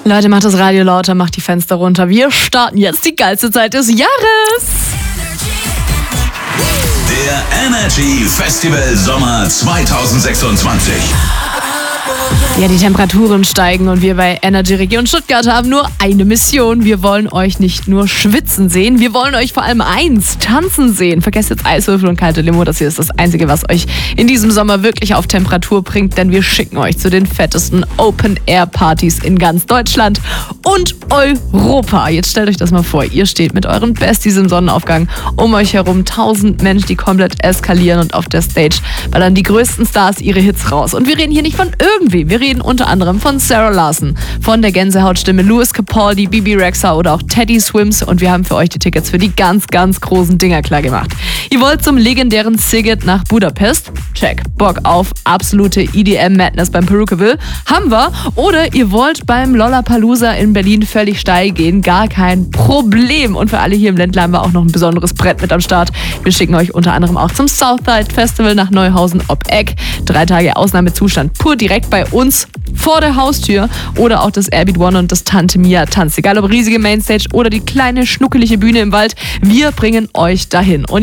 Leute, macht das Radio lauter, macht die Fenster runter. Wir starten jetzt die geilste Zeit des Jahres. Der Energy Festival Sommer 2026. Ja, die Temperaturen steigen und wir bei Energy Region Stuttgart haben nur eine Mission. Wir wollen euch nicht nur schwitzen sehen, wir wollen euch vor allem tanzen sehen. Vergesst jetzt Eiswürfel und kalte Limo, das hier ist das Einzige, was euch in diesem Sommer wirklich auf Temperatur bringt, denn wir schicken euch zu den fettesten Open-Air-Partys in ganz Deutschland und Europa. Jetzt stellt euch das mal vor, ihr steht mit euren Besties im Sonnenaufgang, um euch herum 1000 Menschen, die komplett eskalieren und auf der Stage ballern die größten Stars ihre Hits raus. Und wir reden hier nicht von irgendwem, wir reden unter anderem von Sarah Larson, von der Gänsehautstimme Louis Capaldi, Bibi Rexha oder auch Teddy Swims und wir haben für euch die Tickets für die ganz, ganz großen Dinger klar gemacht. Ihr wollt zum legendären Szigет nach Budapest? Check. Bock auf absolute EDM-Madness beim Perukaville? Haben wir. Oder ihr wollt beim Lollapalooza in Berlin völlig steil gehen? Gar kein Problem. Und für alle hier im Ländler haben wir auch noch ein besonderes Brett mit am Start. Wir schicken euch unter anderem auch zum Southside Festival nach Neuhausen ob Eck. 3 Tage Ausnahmezustand pur direkt bei uns vor der Haustür oder auch das Airbeat One und das Tante Mia Tanz. Egal ob riesige Mainstage oder die kleine schnuckelige Bühne im Wald, wir bringen euch dahin. Und